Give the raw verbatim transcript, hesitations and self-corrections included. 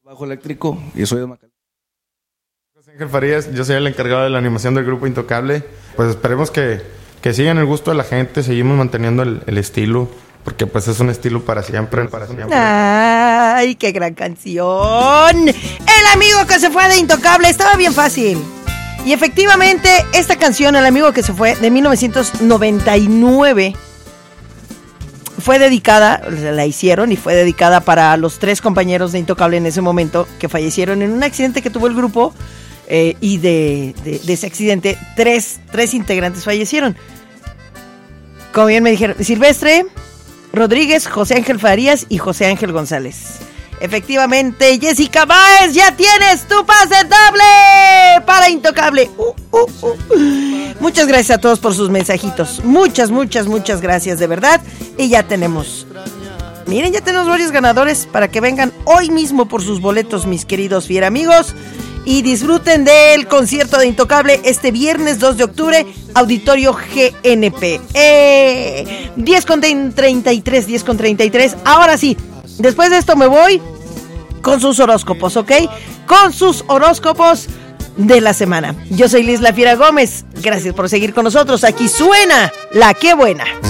Bajo eléctrico y soy de Macal. José Ángel Farías, yo soy el encargado de la animación del grupo Intocable. Pues esperemos que, que sigan el gusto de la gente, seguimos manteniendo el, el estilo, porque pues es un estilo para siempre, para siempre. ¡Ay, qué gran canción! El amigo que se fue de Intocable, estaba bien fácil. Y efectivamente, esta canción, El amigo que se fue, de mil novecientos noventa y nueve, fue dedicada, la hicieron y fue dedicada para los tres compañeros de Intocable en ese momento que fallecieron en un accidente que tuvo el grupo, eh, y de, de, de ese accidente tres, tres integrantes fallecieron. Como bien me dijeron, Silvestre Rodríguez, José Ángel Farías y José Ángel González. Efectivamente, Jessica Báez, ya tienes tu pase doble para Intocable. Uh, uh, uh. Muchas gracias a todos por sus mensajitos. Muchas, muchas, muchas gracias, de verdad. Y ya tenemos, miren, ya tenemos varios ganadores para que vengan hoy mismo por sus boletos, mis queridos fiera amigos, y disfruten del concierto de Intocable este viernes dos de octubre, Auditorio G N P. Eh, diez con treinta y tres, diez con treinta y tres. Ahora sí, después de esto me voy con sus horóscopos, ¿ok? Con sus horóscopos de la semana. Yo soy Liz La Fiera Gómez. Gracias por seguir con nosotros. Aquí suena La Qué Buena.